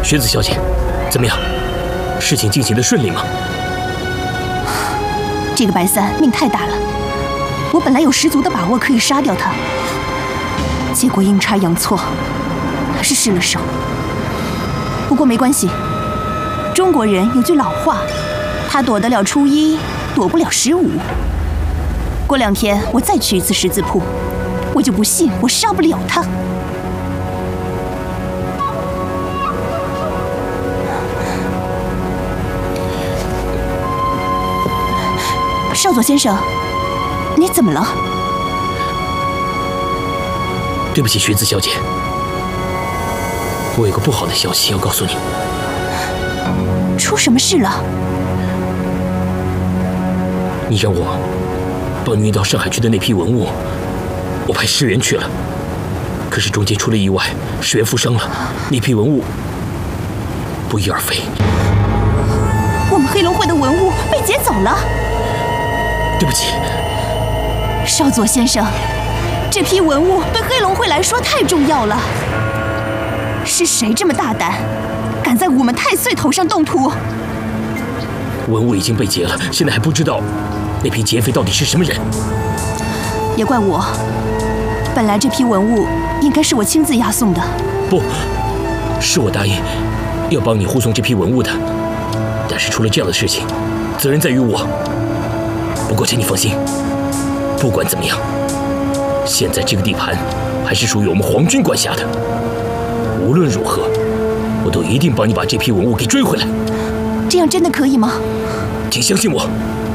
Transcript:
雪子小姐，怎么样？事情进行得顺利吗？ 这个白三命太大了，我本来有十足的把握可以杀掉他，结果阴差阳错，还是失了手。不过没关系，中国人有句老话，他躲得了初一，躲不了15。过2天我再去一次十字铺，我就不信我杀不了他。少佐先生，你怎么了？ 对不起，雪子小姐，我有个不好的消息要告诉你。 出什么事了？ 你让我帮你运到上海去的那批文物，我派石原去了，可是中间出了意外，石原负伤了，那批文物不翼而飞。 我们黑龙会的文物被劫走了。 对不起， 少佐先生，这批文物对黑龙会来说太重要了。是谁这么大胆，敢在我们太岁头上动土？ 文物已经被劫了，现在还不知道那批劫匪到底是什么人。 也怪我，本来这批文物应该是我亲自押送的。 不，是我答应要帮你护送这批文物的，但是出了这样的事情，责任在于我。不过请你放心，不管怎么样，现在这个地盘还是属于我们皇军管辖的。无论如何，我都一定帮你把这批文物给追回来。 这样真的可以吗？ 请相信我。